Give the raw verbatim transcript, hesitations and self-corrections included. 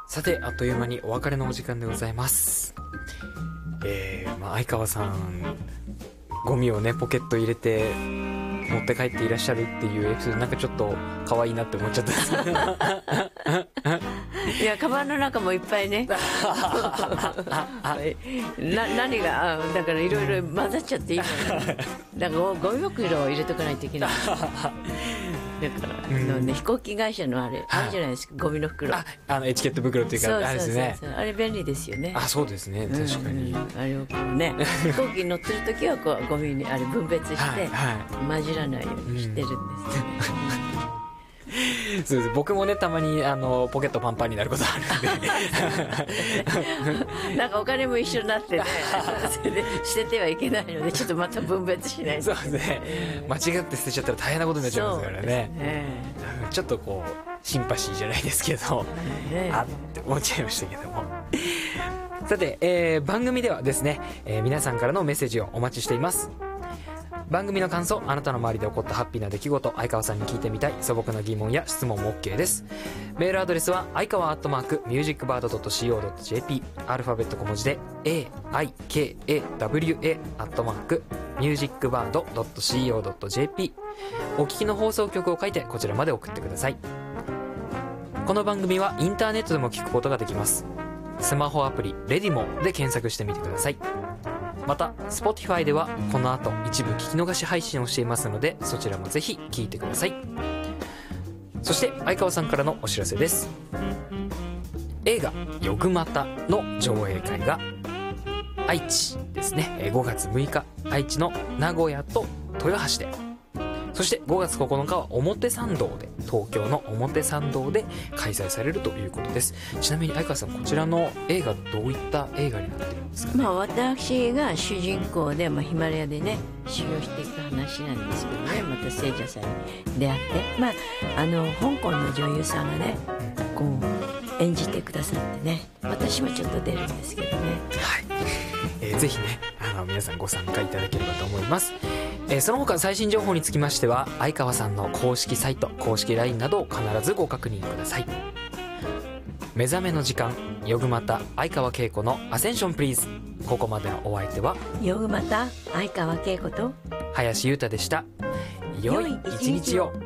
さて、あっという間にお別れのお時間でございます。えー、まあ、相川さん、ゴミをね、ポケット入れて、持って帰っていらっしゃるっていうエピソード、なんかちょっと可愛いなって思っちゃったんですけど。 いや、カバンの中もいっぱいね。な、何が、だからいろいろ混ざっちゃっていいのよ。だからゴミ袋を入れとかないといけない。だから、うんのね、飛行機会社のあれ、あるじゃないですか、ゴミの袋。 あ、あのエチケット袋っていうか、あれですね。 あれ便利ですよね。 あ、そうですね、確かに。 うんうん、あれをこうね、飛行機に乗ってる時はこうゴミにあれ分別して、はいはい、混じらないようにしてるんですよね。 うん、そうです。僕もね、たまにあのポケットパンパンになることあるんでなんかお金も一緒になってねそれで捨ててはいけないので、ちょっとまた分別しないと。 そうですね、間違って捨てちゃったら大変なことになっちゃいますからね。ね、ちょっとこうシンパシーじゃないですけど、ね、あって思っちゃいましたけども。さて、えー、番組ではですね、えー、皆さんからのメッセージをお待ちしています。番組の感想、あなたの周りで起こったハッピーな出来事、相川さんに聞いてみたい素朴な疑問や質問も OK です。メールアドレスは相川アットマークミュージックバードドットシーオードットジェーピー、 アルファベット小文字で エーアイケーエーダブリューエー アットマークミュージックバードドットシーオードットジェーピー、 お聞きの放送局を書いてこちらまで送ってください。この番組はインターネットでも聞くことができます。スマホアプリレディモで検索してみてください。また Spotify ではこの後一部聞き逃し配信をしていますので、そちらもぜひ聞いてください。そして相川さんからのお知らせです。映画よぐまたの上映会が愛知ですね、ごがつむいか愛知の名古屋と豊橋で、そしてごがつここのかは表参道で、東京の表参道で開催されるということです。ちなみに相川さん、こちらの映画どういった映画になってるんですかね。 まあ、私が主人公で、まあ、ヒマラヤでね修行していく話なんですけどね、また聖者さんに出会って、まあ、あの香港の女優さんがねこう演じてくださってね、私もちょっと出るんですけどね。 はい、えー、ぜひね、あの皆さんご参加いただければと思います。えー、その他最新情報につきましては相川さんの公式サイト、公式 ライン などを必ずご確認ください。目覚めの時間、よぐまた相川恵子のアセンションプリーズ。ここまでのお相手はよぐまた相川恵子と林優太でした。良い一日を。